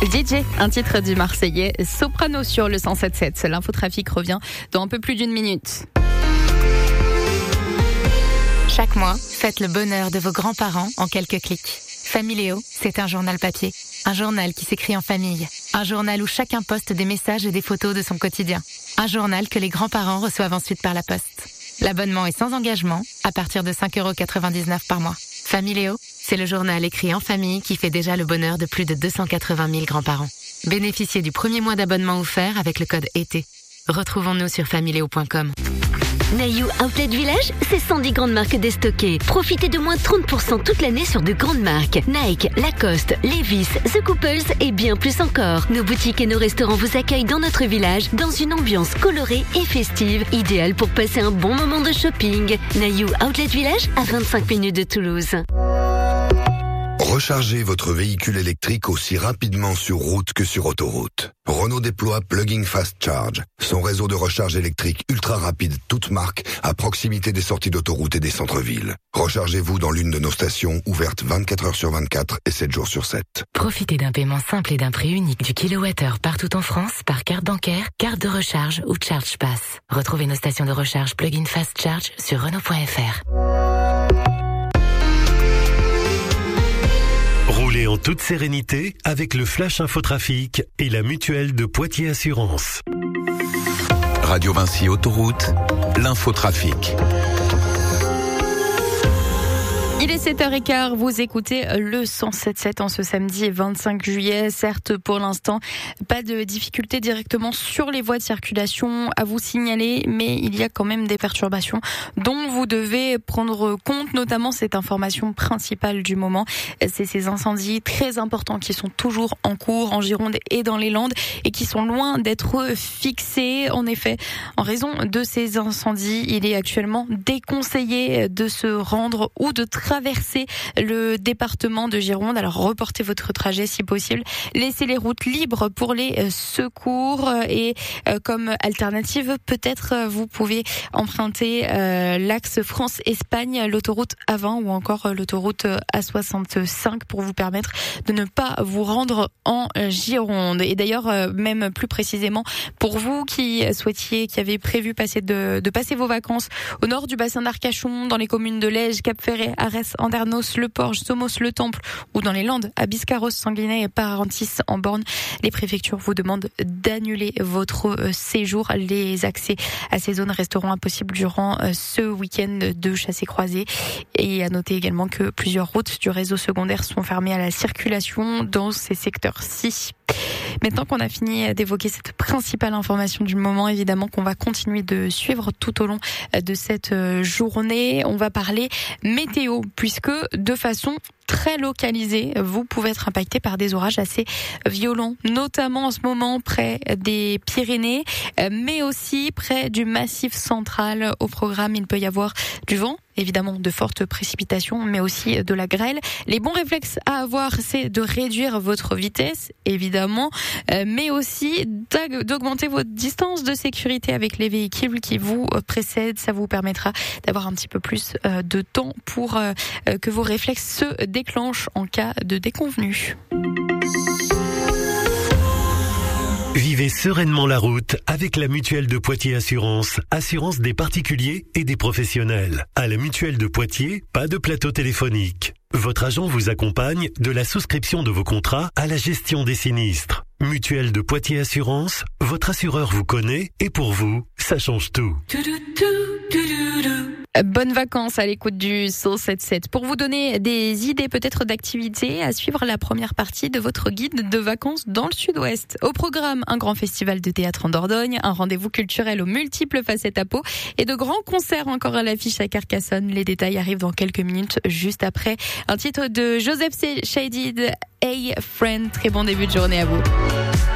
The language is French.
DJ, un titre du Marseillais Soprano sur le 107.7. L'infotrafic revient dans un peu plus d'une minute. Chaque mois, faites le bonheur de vos grands-parents en quelques clics. Familéo, c'est un journal papier. Un journal qui s'écrit en famille. Un journal où chacun poste des messages et des photos de son quotidien. Un journal que les grands-parents reçoivent ensuite par la poste. L'abonnement est sans engagement, à partir de 5,99 € par mois. Familéo, c'est le journal écrit en famille qui fait déjà le bonheur de plus de 280 000 grands-parents. Bénéficiez du premier mois d'abonnement offert avec le code ET. Retrouvons-nous sur familéo.com. Nayou Outlet Village, c'est 110 grandes marques déstockées. Profitez de moins 30% toute l'année sur de grandes marques. Nike, Lacoste, Levi's, The Couples et bien plus encore. Nos boutiques et nos restaurants vous accueillent dans notre village, dans une ambiance colorée et festive, idéale pour passer un bon moment de shopping. Nayou Outlet Village, à 25 minutes de Toulouse. Rechargez votre véhicule électrique aussi rapidement sur route que sur autoroute. Renault déploie Plug-in Fast Charge, son réseau de recharge électrique ultra rapide toute marque à proximité des sorties d'autoroute et des centres-villes. Rechargez-vous dans l'une de nos stations ouvertes 24 heures sur 24 et 7 jours sur 7. Profitez d'un paiement simple et d'un prix unique du kilowattheure partout en France par carte bancaire, carte de recharge ou Charge Pass. Retrouvez nos stations de recharge Plug-in Fast Charge sur Renault.fr. Roulez en toute sérénité avec le Flash Infotrafic et la Mutuelle de Poitiers Assurance. Radio Vinci Autoroute, l'infotrafic. Il est 7h15, vous écoutez le 107.7 en ce samedi 25 juillet. Certes, pour l'instant, pas de difficultés directement sur les voies de circulation à vous signaler, mais il y a quand même des perturbations dont vous devez prendre compte, notamment cette information principale du moment. C'est ces incendies très importants qui sont toujours en cours en Gironde et dans les Landes et qui sont loin d'être fixés. En effet, en raison de ces incendies, il est actuellement déconseillé de se rendre ou de traverser le département de Gironde. Alors reportez votre trajet si possible. Laissez les routes libres pour les secours et comme alternative, peut-être vous pouvez emprunter l'axe France-Espagne, l'autoroute A20 ou encore l'autoroute A65 pour vous permettre de ne pas vous rendre en Gironde. Et d'ailleurs, même plus précisément, pour vous qui avez prévu de passer vos vacances au nord du bassin d'Arcachon, dans les communes de Lège, Cap-Ferret, Arès, Andernos, Le Porge, Somos, Le Temple ou dans les Landes, à Biscarrosse, Sanguinet et Parentis en Borne, les préfectures vous demandent d'annuler votre séjour. Les accès à ces zones resteront impossibles durant ce week-end de chassé-croisé. Et à noter également que plusieurs routes du réseau secondaire sont fermées à la circulation dans ces secteurs-ci. Maintenant qu'on a fini d'évoquer cette principale information du moment, évidemment qu'on va continuer de suivre tout au long de cette journée. On va parler météo, puisque de façon très localisée, vous pouvez être impacté par des orages assez violents, notamment en ce moment près des Pyrénées, mais aussi près du Massif central. Au programme, il peut y avoir du vent, évidemment de fortes précipitations, mais aussi de la grêle. Les bons réflexes à avoir, c'est de réduire votre vitesse, évidemment, mais aussi d'augmenter votre distance de sécurité avec les véhicules qui vous précèdent. Ça vous permettra d'avoir un petit peu plus de temps pour que vos réflexes se déclenchent en cas de déconvenue. Vivez sereinement la route avec la Mutuelle de Poitiers Assurance. Assurance des particuliers et des professionnels. À la Mutuelle de Poitiers, pas de plateau téléphonique. Votre agent vous accompagne de la souscription de vos contrats à la gestion des sinistres. Mutuelle de Poitiers Assurance, votre assureur vous connaît et pour vous, ça change tout. Bonnes vacances à l'écoute du 107.7. Pour vous donner des idées peut-être d'activités à suivre la première partie de votre guide de vacances dans le sud-ouest. Au programme, un grand festival de théâtre en Dordogne, un rendez-vous culturel aux multiples facettes à Pau et de grands concerts encore à l'affiche à Carcassonne. Les détails arrivent dans quelques minutes juste après un titre de Joseph Shadid, Hey Friend. Très bon début de journée à vous.